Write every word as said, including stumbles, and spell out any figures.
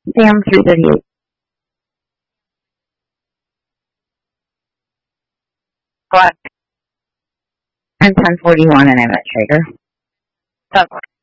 Sam three thirty-eight. Black. I'm ten forty-one and I'm at Traeger. So